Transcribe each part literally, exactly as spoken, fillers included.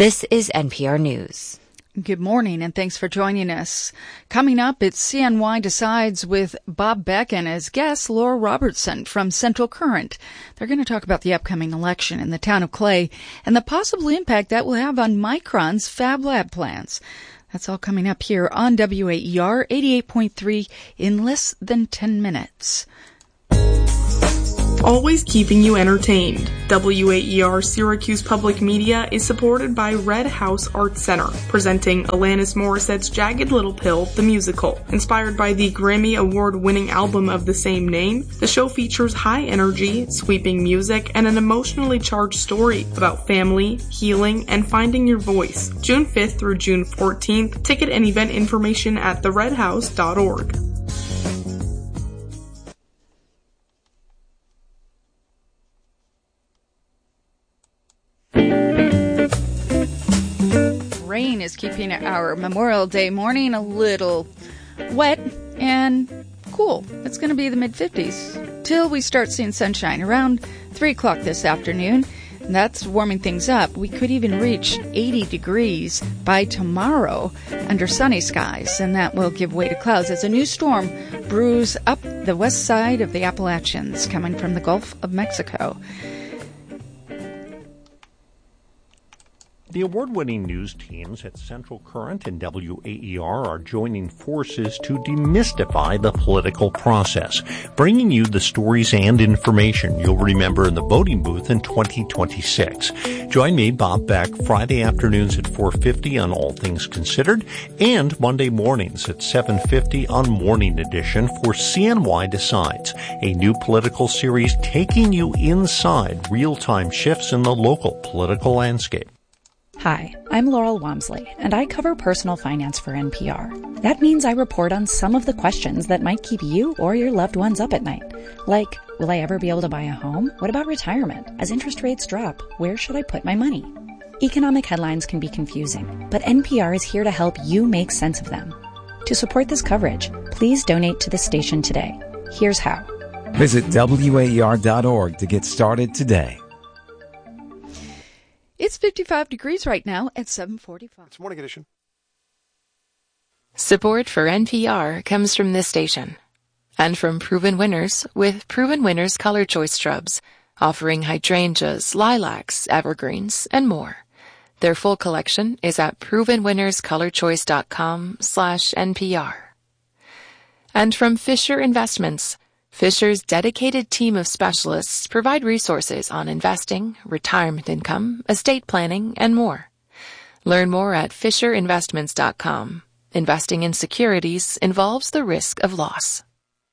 This is N P R News. Good morning, and thanks for joining us. Coming up, it's C N Y Decides with Bob Beck and as guest Laura Robertson from Central Current. They're going to talk about the upcoming election in the town of Clay and the possible impact that will have on Micron's Fab Lab plans. That's all coming up here on W A E R eighty-eight point three in less than ten minutes. Always keeping you entertained. W A E R Syracuse Public Media is supported by Red House Art Center, presenting Alanis Morissette's Jagged Little Pill, the musical. Inspired by the Grammy Award-winning album of the same name, the show features high energy, sweeping music, and an emotionally charged story about family, healing, and finding your voice. June fifth through June fourteenth, ticket and event information at the red house dot org. Rain is keeping our Memorial Day morning a little wet and cool. It's going to be the mid-fifties till we start seeing sunshine around three o'clock this afternoon. And that's warming things up. We could even reach eighty degrees by tomorrow under sunny skies, and that will give way to clouds as a new storm brews up the west side of the Appalachians coming from the Gulf of Mexico. The award-winning news teams at Central Current and W A E R are joining forces to demystify the political process, bringing you the stories and information you'll remember in the voting booth in twenty twenty-six. Join me, Bob Beck, Friday afternoons at four fifty on All Things Considered, and Monday mornings at seven fifty on Morning Edition for C N Y Decides, a new political series taking you inside real-time shifts in the local political landscape. Hi, I'm Laurel Wamsley, and I cover personal finance for N P R. That means I report on some of the questions that might keep you or your loved ones up at night. Like, will I ever be able to buy a home? What about retirement? As interest rates drop, where should I put my money? Economic headlines can be confusing, but N P R is here to help you make sense of them. To support this coverage, please donate to the station today. Here's how. Visit W A E R dot org to get started today. It's fifty-five degrees right now at seven forty-five. It's Morning Edition. Support for N P R comes from this station and from Proven Winners with Proven Winners Color Choice Shrubs, offering hydrangeas, lilacs, evergreens, and more. Their full collection is at proven winners color choice dot com slash N P R. And from Fisher Investments, Fisher's dedicated team of specialists provide resources on investing, retirement income, estate planning, and more. Learn more at fisher investments dot com. Investing in securities involves the risk of loss.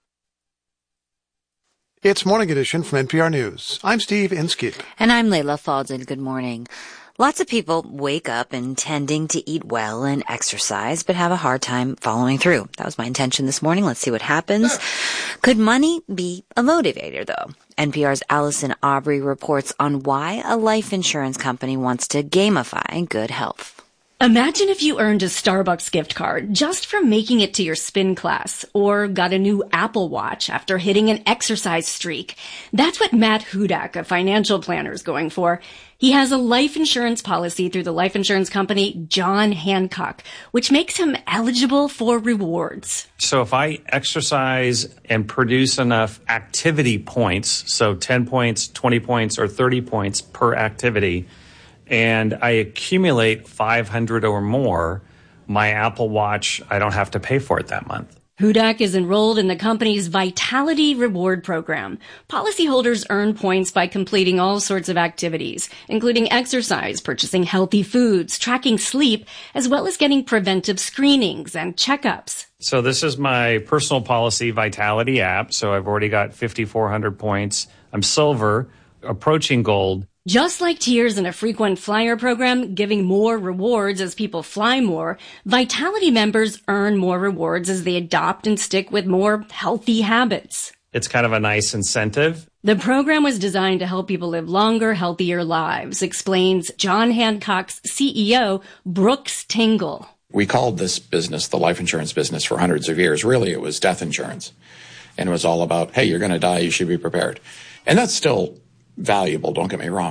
It's Morning Edition from N P R News. I'm Steve Inskeep. And I'm Layla Faldin. Good morning. Lots of people wake up intending to eat well and exercise, but have a hard time following through. That was my intention this morning. Let's see what happens. Could money be a motivator, though? N P R's Allison Aubrey reports on why a life insurance company wants to gamify good health. Imagine if you earned a Starbucks gift card just from making it to your spin class, or got a new Apple Watch after hitting an exercise streak. That's what Matt Hudak, a financial planner, is going for. He has a life insurance policy through the life insurance company John Hancock, which makes him eligible for rewards. So if I exercise and produce enough activity points, so ten points, twenty points, or thirty points per activity, and I accumulate five hundred or more, my Apple Watch, I don't have to pay for it that month. Hudak is enrolled in the company's Vitality Reward Program. Policyholders earn points by completing all sorts of activities, including exercise, purchasing healthy foods, tracking sleep, as well as getting preventive screenings and checkups. So this is my personal policy Vitality app. So I've already got fifty-four hundred points. I'm silver, approaching gold. Just like tiers in a frequent flyer program, giving more rewards as people fly more, Vitality members earn more rewards as they adopt and stick with more healthy habits. It's kind of a nice incentive. The program was designed to help people live longer, healthier lives, explains John Hancock's C E O, Brooks Tingle. We called this business the life insurance business for hundreds of years. Really, it was death insurance. And it was all about, hey, you're going to die, you should be prepared. And that's still valuable, don't get me wrong.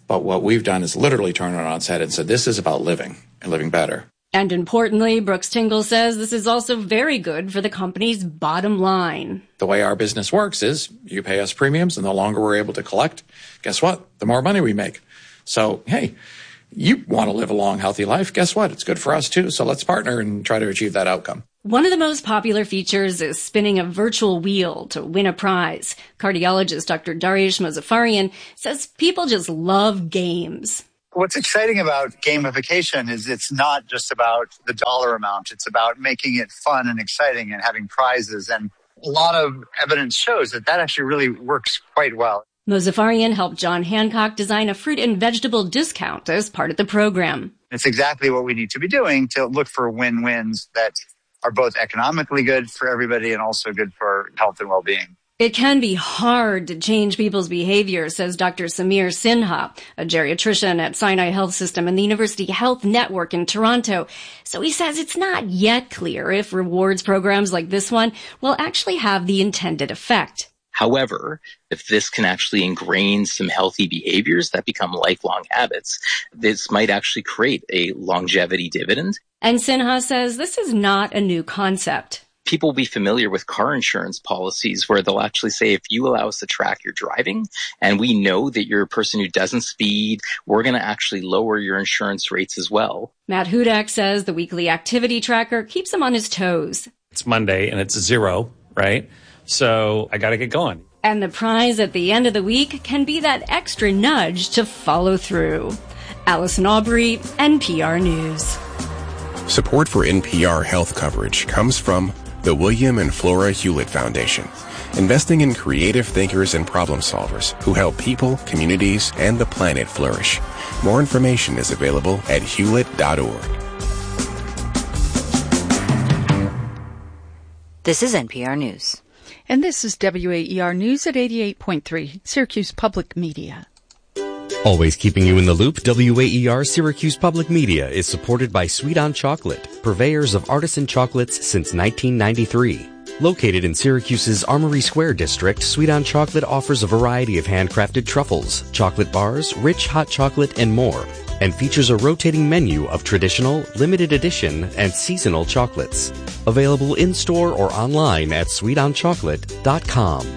But what we've done is literally turn it on its head and said, this is about living and living better. And importantly, Brooks Tingle says this is also very good for the company's bottom line. The way our business works is you pay us premiums, and the longer we're able to collect, guess what? The more money we make. So, hey, you want to live a long, healthy life. Guess what? It's good for us, too. So let's partner and try to achieve that outcome. One of the most popular features is spinning a virtual wheel to win a prize. Cardiologist Doctor Dariush Mozaffarian says people just love games. What's exciting about gamification is it's not just about the dollar amount. It's about making it fun and exciting and having prizes. And a lot of evidence shows that that actually really works quite well. Mozaffarian helped John Hancock design a fruit and vegetable discount as part of the program. It's exactly what we need to be doing to look for win-wins that are both economically good for everybody and also good for health and well-being. It can be hard to change people's behavior, says Doctor Samir Sinha, a geriatrician at Sinai Health System and the University Health Network in Toronto. So he says it's not yet clear if rewards programs like this one will actually have the intended effect. However, if this can actually ingrain some healthy behaviors that become lifelong habits, this might actually create a longevity dividend. And Sinha says this is not a new concept. People will be familiar with car insurance policies where they'll actually say, if you allow us to track your driving and we know that you're a person who doesn't speed, we're going to actually lower your insurance rates as well. Matt Hudak says the weekly activity tracker keeps him on his toes. It's Monday and it's zero, right? So I got to get going. And the prize at the end of the week can be that extra nudge to follow through. Allison Aubrey, N P R News. Support for N P R health coverage comes from the William and Flora Hewlett Foundation, investing in creative thinkers and problem solvers who help people, communities, and the planet flourish. More information is available at hewlett dot org. This is N P R News. And this is W A E R News at eighty-eight point three, Syracuse Public Media. Always keeping you in the loop, W A E R Syracuse Public Media is supported by Sweet On Chocolate, purveyors of artisan chocolates since nineteen ninety-three. Located in Syracuse's Armory Square district, Sweet On Chocolate offers a variety of handcrafted truffles, chocolate bars, rich hot chocolate, and more, and features a rotating menu of traditional, limited edition, and seasonal chocolates. Available in-store or online at sweet on chocolate dot com.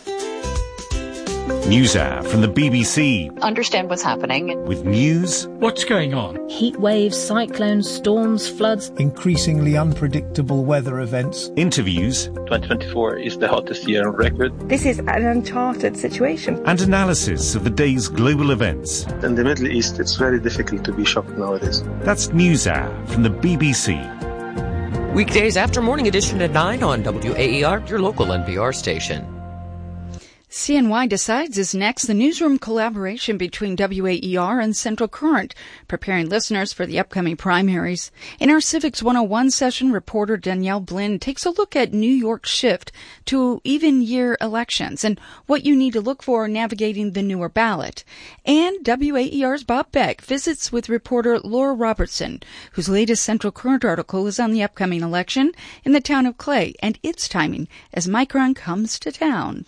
NewsHour from the B B C. Understand what's happening. With news. What's going on? Heat waves, cyclones, storms, floods. Increasingly unpredictable weather events. Interviews. twenty twenty-four is the hottest year on record. This is an uncharted situation. And analysis of the day's global events. In the Middle East, it's very difficult to be shocked nowadays. That's NewsHour from the B B C. Weekdays after Morning Edition at nine on W A E R, your local N P R station. C N Y Decides is next, the newsroom collaboration between W A E R and Central Current, preparing listeners for the upcoming primaries. In our Civics one oh one session, reporter Danielle Blinn takes a look at New York's shift to even-year elections and what you need to look for navigating the newer ballot. And W A E R's Bob Beck visits with reporter Laura Robertson, whose latest Central Current article is on the upcoming election in the town of Clay and its timing as Micron comes to town.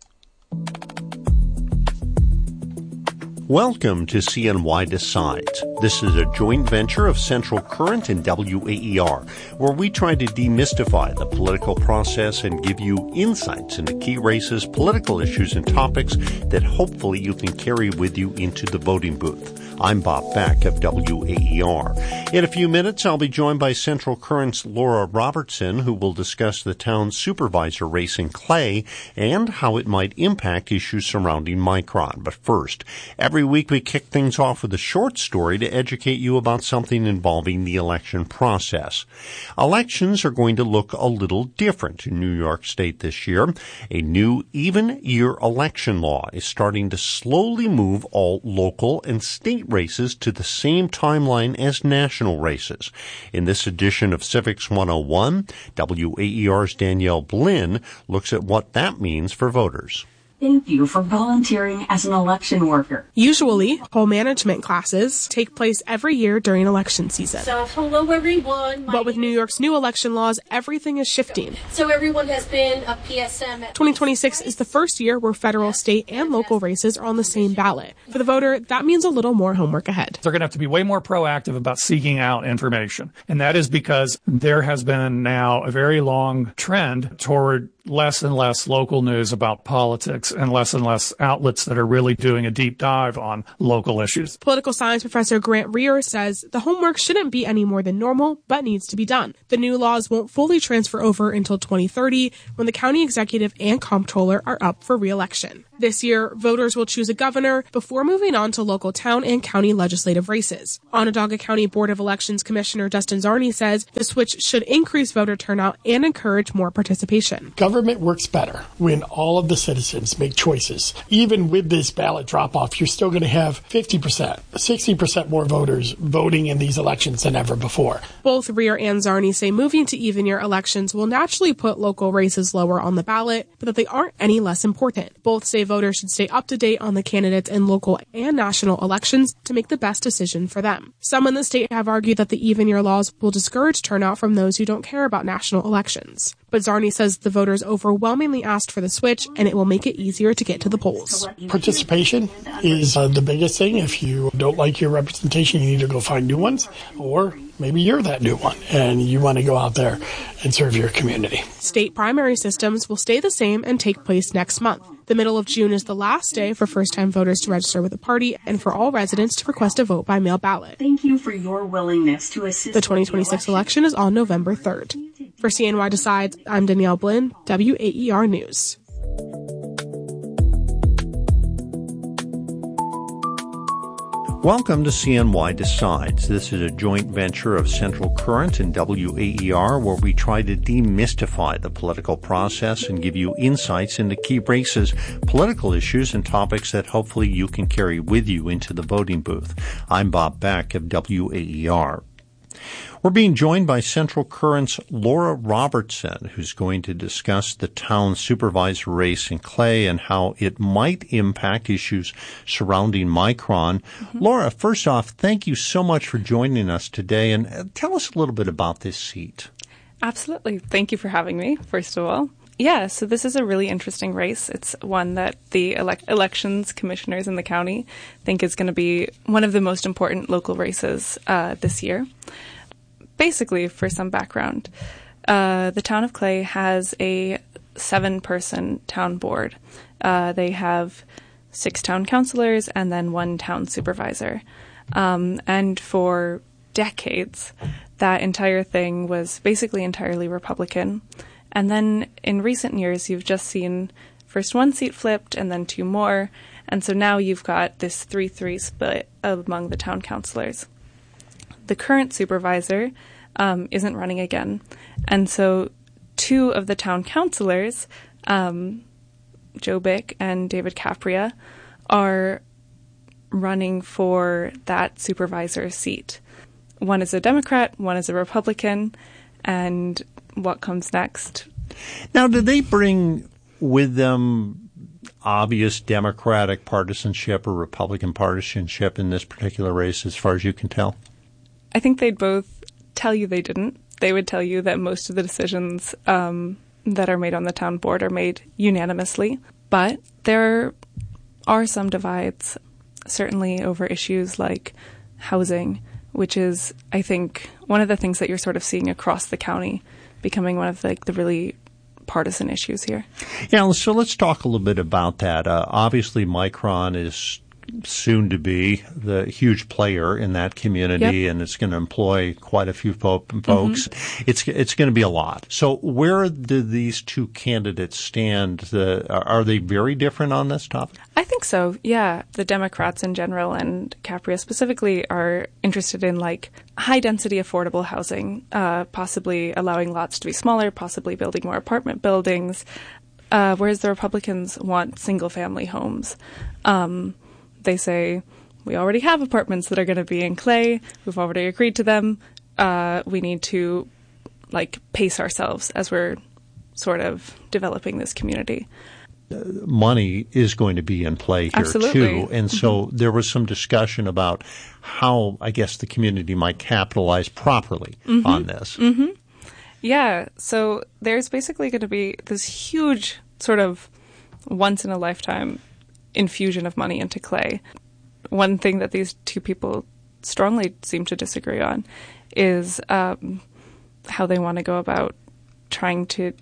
Welcome to C N Y Decides. This is a joint venture of Central Current and W A E R, where we try to demystify the political process and give you insights into key races, political issues, and topics that hopefully you can carry with you into the voting booth. I'm Bob Beck of W A E R. In a few minutes, I'll be joined by Central Current's Laura Robertson, who will discuss the town's supervisor race in Clay and how it might impact issues surrounding Micron. But first, every week we kick things off with a short story to educate you about something involving the election process. Elections are going to look a little different in New York State this year. A new even-year election law is starting to slowly move all local and state races to the same timeline as national races. In this edition of Civics one oh one, W A E R's Danielle Blinn looks at what that means for voters. Thank you for volunteering as an election worker. Usually, poll management classes take place every year during election season. So, hello everyone. But with New York's new election laws, everything is shifting. So everyone has been a P S M at twenty twenty-six is the first year where federal, state, and local races are on the same ballot. For the voter, that means a little more homework ahead. They're going to have to be way more proactive about seeking out information. And that is because there has been now a very long trend toward less and less local news about politics and less and less outlets that are really doing a deep dive on local issues. Political science professor Grant Rear says the homework shouldn't be any more than normal, but needs to be done. The new laws won't fully transfer over until twenty thirty, when the county executive and comptroller are up for re-election. This year, voters will choose a governor before moving on to local town and county legislative races. Onondaga County Board of Elections Commissioner Dustin Zarni says the switch should increase voter turnout and encourage more participation. Government works better when all of the citizens make choices. Even with this ballot drop-off, you're still going to have fifty percent, sixty percent more voters voting in these elections than ever before. Both Rear and Zarni say moving to even-year elections will naturally put local races lower on the ballot, but that they aren't any less important. Both say voters should stay up to date on the candidates in local and national elections to make the best decision for them. Some in the state have argued that the even-year laws will discourage turnout from those who don't care about national elections. But Zarni says the voters overwhelmingly asked for the switch, and it will make it easier to get to the polls. Participation is uh, the biggest thing. If you don't like your representation, you need to go find new ones, or maybe you're that new one and you want to go out there and serve your community. State primary systems will stay the same and take place next month. The middle of June is the last day for first-time voters to register with the party and for all residents to request a vote by mail ballot. Thank you for your willingness to assist. The twenty twenty-six election is on November third. For C N Y Decides, I'm Danielle Blinn, W A E R News. Welcome to C N Y Decides. This is a joint venture of Central Current and W A E R, where we try to demystify the political process and give you insights into key races, political issues, and topics that hopefully you can carry with you into the voting booth. I'm Bob Beck of W A E R. We're being joined by Central Current's Laura Robertson, who's going to discuss the town supervisor race in Clay and how it might impact issues surrounding Micron. Mm-hmm. Laura, first off, thank you so much for joining us today, and tell us a little bit about this seat. Absolutely. Thank you for having me, first of all. Yeah, so this is a really interesting race. It's one that the elect- elections commissioners in the county think is going to be one of the most important local races uh, this year. Basically, for some background, uh, the town of Clay has a seven-person town board. Uh, they have six town councilors and then one town supervisor. Um, and for decades, that entire thing was basically entirely Republican. And then in recent years, you've just seen first one seat flipped and then two more. And so now you've got this three three split among the town councilors. The current supervisor um, isn't running again. And so two of the town councilors, um, Joe Bick and David Capria, are running for that supervisor seat. One is a Democrat, one is a Republican, and what comes next? Now, do they bring with them obvious Democratic partisanship or Republican partisanship in this particular race, as far as you can tell? I think they'd both tell you they didn't. They would tell you that most of the decisions um, that are made on the town board are made unanimously. But there are some divides, certainly over issues like housing, which is, I think, one of the things that you're sort of seeing across the county becoming one of the, like, the really partisan issues here. Yeah, so let's talk a little bit about that. Uh, obviously, Micron is soon to be the huge player in that community, yep. and it's going to employ quite a few fo- folks. Mm-hmm. It's it's going to be a lot. So where do these two candidates stand? The, are they very different on this topic? I think so, yeah. The Democrats in general and Capria specifically are interested in like high-density affordable housing, uh, possibly allowing lots to be smaller, possibly building more apartment buildings, uh, whereas the Republicans want single-family homes. Um They say, we already have apartments that are going to be in Clay. We've already agreed to them. Uh, we need to, like, pace ourselves as we're sort of developing this community. money is going to be in play here Absolutely. too. And so mm-hmm. there was some discussion about how, I guess, the community might capitalize properly mm-hmm. on this. Mm-hmm. Yeah. So there's basically going to be this huge sort of once-in-a-lifetime infusion of money into Clay. One thing that these two people strongly seem to disagree on is um, how they want to go about trying to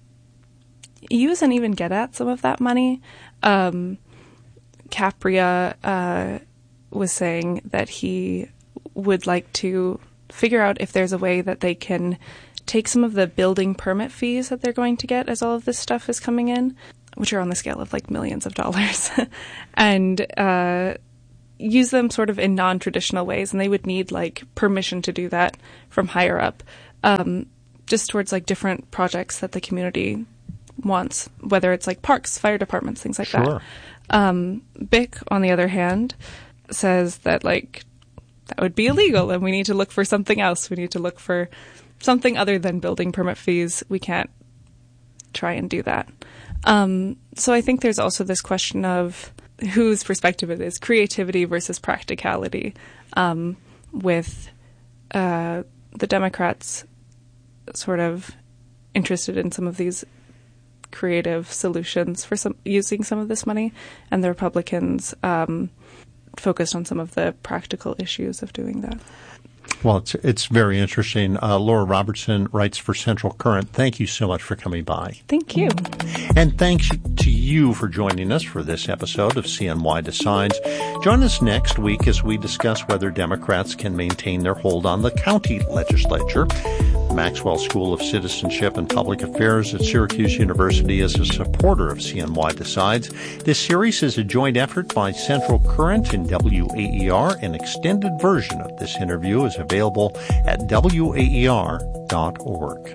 use and even get at some of that money. Um, Capria uh, was saying that he would like to figure out if there's a way that they can take some of the building permit fees that they're going to get as all of this stuff is coming in, which are on the scale of like millions of dollars, and uh, use them sort of in non-traditional ways. And they would need like permission to do that from higher up, um, just towards like different projects that the community wants, whether it's like parks, fire departments, things like sure. that. Um, B I C, on the other hand, says that like that would be illegal and we need to look for something else. We need to look for something other than building permit fees. We can't try and do that. Um, so I think there's also this question of whose perspective it is, creativity versus practicality, um, with uh, the Democrats sort of interested in some of these creative solutions for some using some of this money, and the Republicans um, focused on some of the practical issues of doing that. Well, it's it's very interesting. Uh, Laura Robertson writes for Central Current. Thank you so much for coming by. Thank you. And thanks to you for joining us for this episode of C N Y Decides. Join us next week as we discuss whether Democrats can maintain their hold on the county legislature. Maxwell School of Citizenship and Public Affairs at Syracuse University is a supporter of C N Y Decides. This series is a joint effort by Central Current and W A E R. An extended version of this interview is available at W A E R dot org.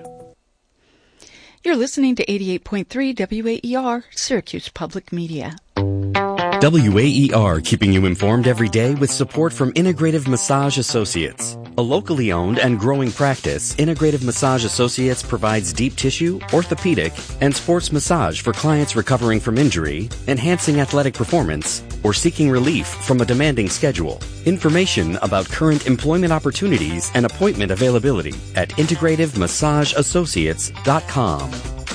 You're listening to eighty-eight point three W A E R, Syracuse Public Media. W A E R, keeping you informed every day with support from Integrative Massage Associates. A locally owned and growing practice, Integrative Massage Associates provides deep tissue, orthopedic, and sports massage for clients recovering from injury, enhancing athletic performance, or seeking relief from a demanding schedule. Information about current employment opportunities and appointment availability at integrative massage associates dot com.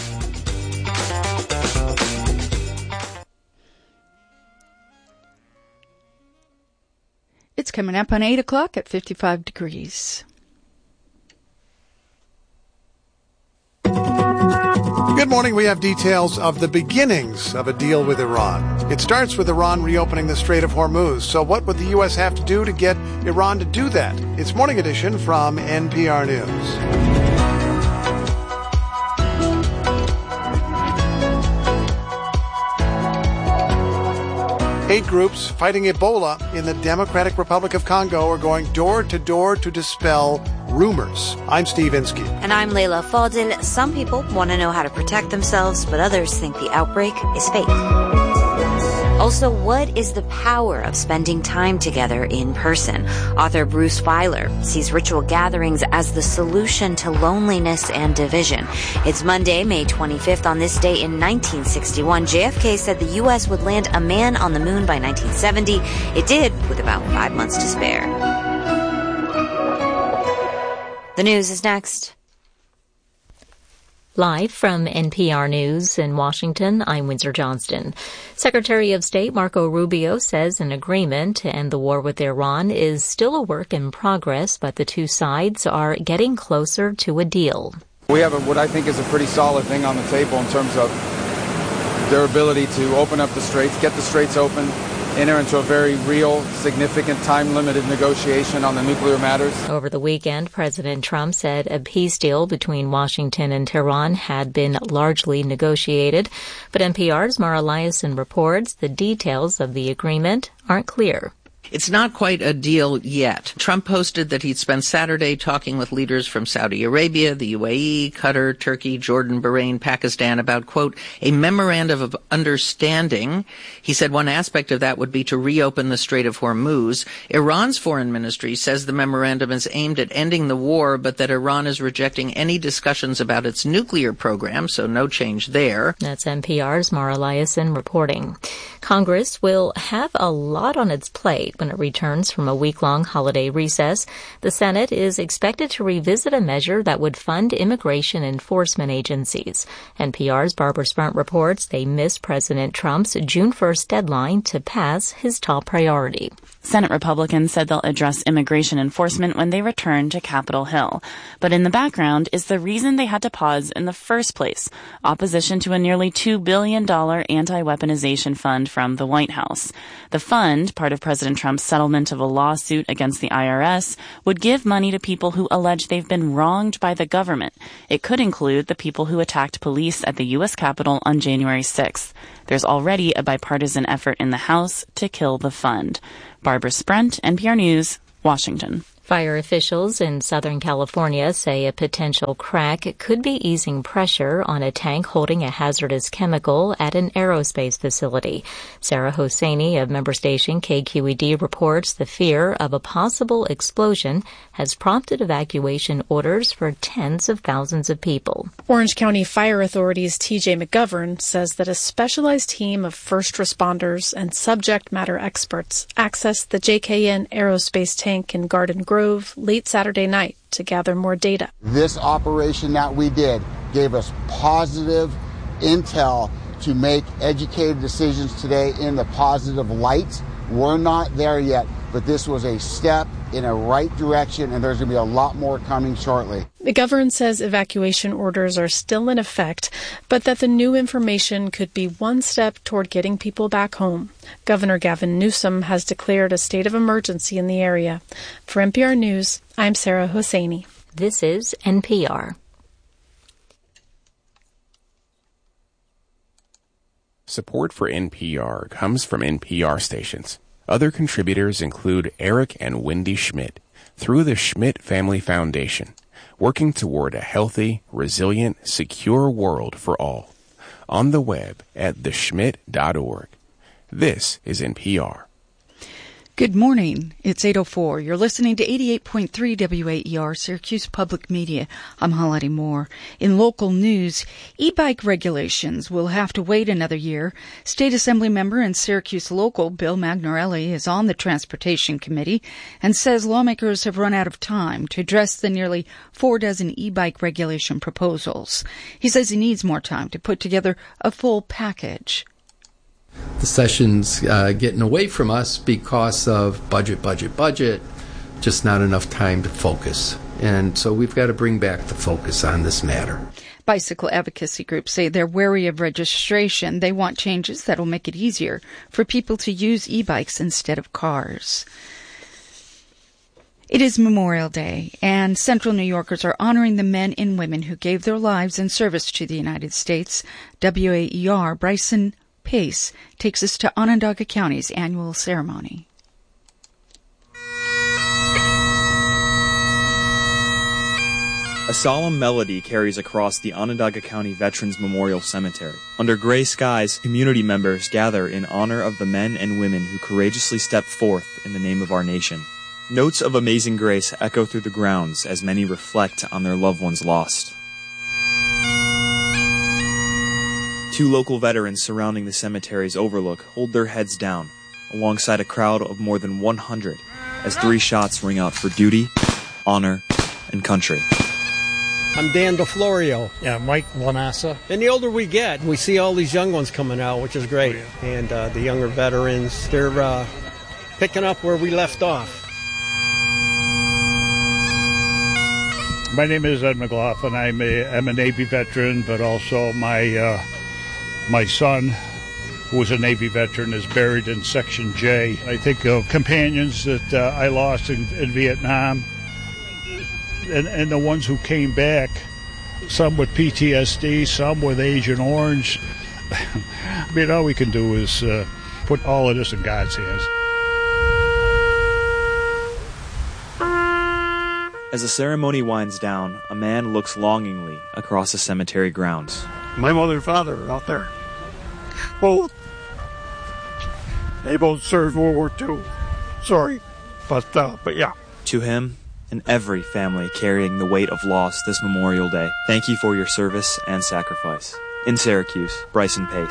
It's coming up on eight o'clock at fifty-five degrees. Good morning. We have details of the beginnings of a deal with Iran. It starts with Iran reopening the Strait of Hormuz. So what would the U S have to do to get Iran to do that? It's Morning Edition from N P R News. Eight groups fighting Ebola in the Democratic Republic of Congo are going door to door to dispel rumors. I'm Steve Inskeep. And I'm Layla Fadil. Some people want to know how to protect themselves, but others think the outbreak is fake. Also, what is the power of spending time together in person? Author Bruce Feiler sees ritual gatherings as the solution to loneliness and division. It's Monday, May twenty-fifth. On this day in nineteen sixty-one, J F K said the U S would land a man on the moon by nineteen seventy. It did, with about five months to spare. The news is next. Live from N P R News in Washington, I'm Windsor Johnston. Secretary of State Marco Rubio says an agreement to end the war with Iran is still a work in progress, but the two sides are getting closer to a deal. We have a, what I think is a pretty solid thing on the table in terms of their ability to open up the straits, get the straits open, enter into a very real, significant, time-limited negotiation on the nuclear matters. Over the weekend, President Trump said a peace deal between Washington and Tehran had been largely negotiated. But N P R's Mara Liasson reports the details of the agreement aren't clear. It's not quite a deal yet. Trump posted that he'd spent Saturday talking with leaders from Saudi Arabia, the U A E, Qatar, Turkey, Jordan, Bahrain, Pakistan about, quote, a memorandum of understanding. He said one aspect of that would be to reopen the Strait of Hormuz. Iran's foreign ministry says the memorandum is aimed at ending the war, but that Iran is rejecting any discussions about its nuclear program, so no change there. That's N P R's Mara Liasson reporting. Congress will have a lot on its plate when it returns from a week-long holiday recess. The Senate is expected to revisit a measure that would fund immigration enforcement agencies. N P R's Barbara Sprint reports they missed President Trump's June first deadline to pass his top priority. Senate Republicans said they'll address immigration enforcement when they return to Capitol Hill. But in the background is the reason they had to pause in the first place, opposition to a nearly two billion dollars anti-weaponization fund from the White House. The fund, part of President Trump's settlement of a lawsuit against the I R S, would give money to people who allege they've been wronged by the government. It could include the people who attacked police at the U S Capitol on January sixth. There's already a bipartisan effort in the House to kill the fund. Barbara Sprent, N P R News, Washington. Fire officials in Southern California say a potential crack could be easing pressure on a tank holding a hazardous chemical at an aerospace facility. Sarah Hosseini of member station K Q E D reports the fear of a possible explosion has prompted evacuation orders for tens of thousands of people. Orange County Fire Authority's T J McGovern says that a specialized team of first responders and subject matter experts accessed the J K N aerospace tank in Garden Grove late Saturday night to gather more data. This operation that we did gave us positive intel to make educated decisions today in the positive light. We're not there yet, but this was a step in a right direction, and there's going to be a lot more coming shortly. McGovern says evacuation orders are still in effect, but that the new information could be one step toward getting people back home. Governor Gavin Newsom has declared a state of emergency in the area. For N P R News, I'm Sarah Hosseini. This is N P R. Support for N P R comes from N P R stations. Other contributors include Eric and Wendy Schmidt through the Schmidt Family Foundation, working toward a healthy, resilient, secure world for all. On the web at the schmidt dot org. This is N P R. Good morning. It's eight oh four. You're listening to eighty-eight point three W A E R, Syracuse Public Media. I'm Holly Moore. In local news, e-bike regulations will have to wait another year. State Assembly member and Syracuse local Bill Magnorelli is on the Transportation Committee and says lawmakers have run out of time to address the nearly four dozen e-bike regulation proposals. He says he needs more time to put together a full package. The session's uh, getting away from us because of budget, budget, budget, just not enough time to focus. And so we've got to bring back the focus on this matter. Bicycle advocacy groups say they're wary of registration. They want changes that will make it easier for people to use e-bikes instead of cars. It is Memorial Day, and Central New Yorkers are honoring the men and women who gave their lives in service to the United States. W A E R Bryson Pace takes us to Onondaga County's annual ceremony. A solemn melody carries across the Onondaga County Veterans Memorial Cemetery. Under gray skies, community members gather in honor of the men and women who courageously stepped forth in the name of our nation. Notes of amazing grace echo through the grounds as many reflect on their loved ones lost. Two local veterans surrounding the cemetery's overlook hold their heads down, alongside a crowd of more than one hundred, as three shots ring out for duty, honor, and country. I'm Dan DeFlorio. Yeah, Mike Lanassa. And the older we get, we see all these young ones coming out, which is great. Oh, yeah. And uh, the younger veterans, they're uh, picking up where we left off. My name is Ed McLaughlin. I'm a, I'm a Navy veteran, but also my uh, my son, who was a Navy veteran, is buried in Section J. I think of companions that uh, I lost in, in Vietnam, and, and the ones who came back, some with P T S D, some with Agent Orange. I mean, all we can do is uh, put all of this in God's hands. As the ceremony winds down, a man looks longingly across the cemetery grounds. My mother and father are out there. Both. They both served World War Two. Sorry. But, uh, but yeah. To him and every family carrying the weight of loss this Memorial Day, thank you for your service and sacrifice. In Syracuse, Bryson Pace.